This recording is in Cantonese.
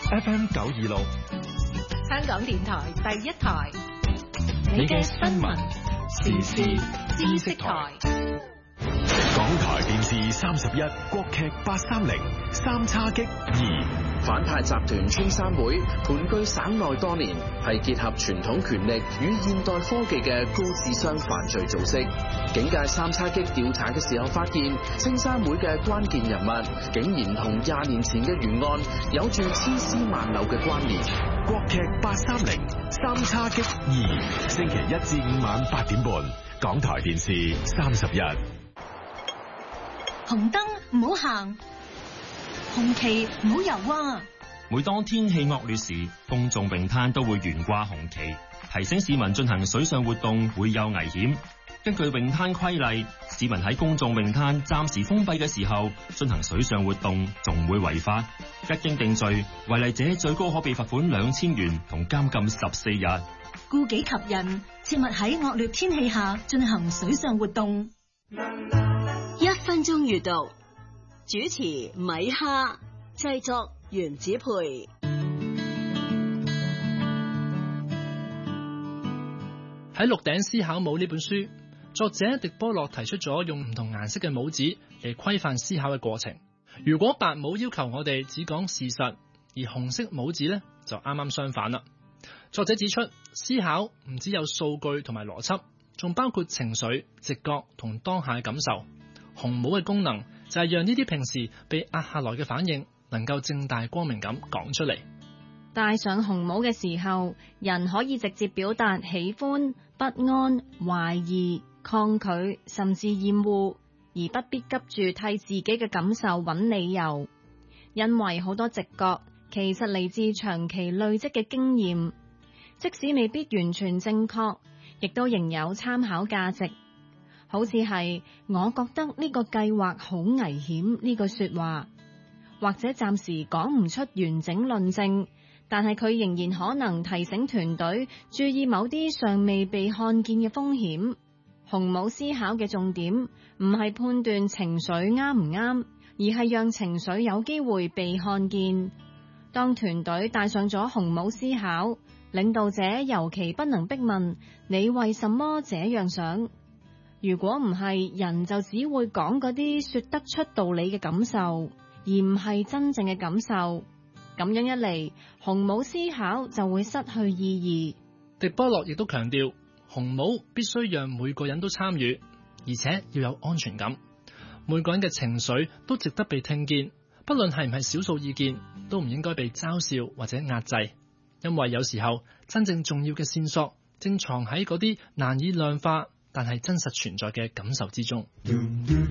FM 926， 香港電台第一台， 你嘅新聞時事知識台。港台電視31國劇830三叉戟2， 反派集團青山會盤踞省內多年，係結合傳統權力與現代科技嘅高智商犯罪組織。警界三叉戟調查嘅時候發現，青山會嘅關鍵人物竟然同20年前嘅懸案有住千絲萬縷嘅關聯。 國劇830三叉戟2，星期1至5晚8點半，港台電視31。 紅燈唔好行，紅旗唔好游啊！ 每當天氣惡劣時，公眾泳灘都會懸掛紅旗，提醒市民進行水上活動會有危險。根據泳灘規例，市民喺公眾泳灘暫時封閉嘅時候進行水上活動，仲會違法。一經定罪，違例者最高可被罰款2000元同監禁14日。 顧己及人，切勿喺惡劣天氣下進行水上活動。 1分鐘閱讀，主持米哈，製作原子培。 喺《鹿鼎思考帽》呢本書，作者狄波洛提出咗用唔同顏色嘅帽子嚟規範思考嘅過程。如果白帽要求我哋只講事實，而紅色帽子呢就啱啱相反啦。作者指出，思考唔只有數據同埋邏輯，仲包括情緒、直覺同當下嘅感受。紅帽嘅功能就係讓呢啲平時被壓下來嘅反應能夠正大光明咁講出嚟。 戴上紅帽嘅時候，人可以直接表達喜歡、不安、懷疑、抗拒甚至厭惡，而不必急住替自己嘅感受揾理由，因為好多直覺其實嚟自長期累積嘅經驗，即使未必完全正確，亦都仍有參考價值。好似係我覺得呢個計劃好危險呢句說話，或者暫時講唔出完整論證，但係佢仍然可能提醒團隊注意某啲尚未被看見嘅風險。紅帽思考嘅重點唔係判斷情緒啱唔啱，而係讓情緒有機會被看見。當團隊戴上咗紅帽思考，領導者尤其不能逼問你為什麼這樣想。如果唔係，人就只會講嗰啲說得出道理嘅感受，而唔係真正嘅感受。咁樣一嚟，紅帽思考就會失去意義。 狄波洛亦都強調，紅帽必須讓每個人都參與，而且要有安全感。每個人嘅情緒都值得被聽見，不論係唔係少數意見，都唔應該被嘲笑或者壓制。因為有時候真正重要嘅線索正藏喺嗰啲難以量化但係真實存在嘅感受之中。